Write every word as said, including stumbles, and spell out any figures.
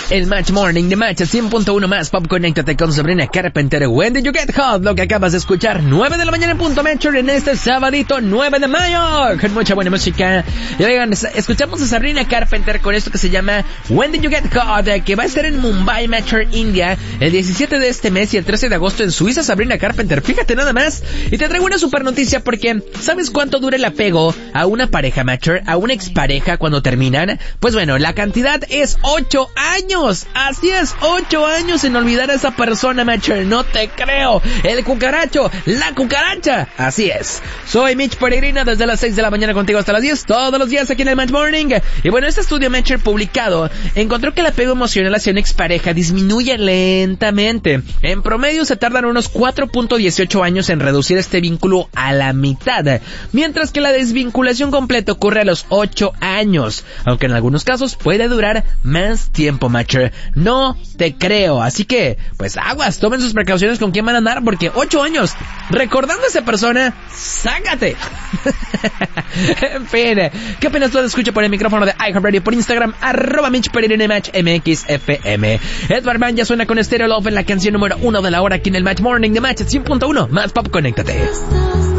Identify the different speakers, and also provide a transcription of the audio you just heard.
Speaker 1: el Match Morning de Match cien punto uno más Pop. Conéctate con Sabrina Carpenter. When did you get hot? Lo que acabas de escuchar, nueve de la mañana en punto Metro en este sabadito nueve de mayo, con mucha buena música. Y oigan, escuchamos a Sabrina Carpenter con esto que se llama When did you get hot, que va a estar en Mumbai, Metro, India, el diecisiete de este mes y el trece de agosto en Suiza. Sabrina Carpenter, fíjate nada más. Y te traigo una super noticia porque ¿sabes cuánto dura el apego a una pareja, Metro? A una expareja cuando terminan. Pues bueno, la cantidad es ocho años. Así es, ocho años en olvidar a esa persona, Metro. No te creo. El cucaracho, la cucaracha. Así es. Soy Mitch Peregrino desde las seis de la mañana contigo hasta las diez, todos los días aquí en el Match Morning. Y bueno, este estudio Metro publicado encontró que el apego emocional hacia una expareja disminuye lentamente. En promedio se tardan unos cuatro punto dieciocho años en reducir este vínculo a la mitad, mientras que la desvinculación completa ocurre a los ocho años, aunque en algunos casos puede durar más tiempo, Metro. No te creo. Así que, pues aguas, tomen sus precauciones con quién van a andar, porque ocho años recordando a esa persona, ¡sácate! En fin, ¿qué opinas tú? Escucha por el micrófono de iHeartRadio, por Instagram, arroba Mitch Pereira Match M X F M. Edward Mann ya suena con Stereo Love en la canción número uno de la hora aquí en el Match Morning de Match cien punto uno más Pop. Conéctate.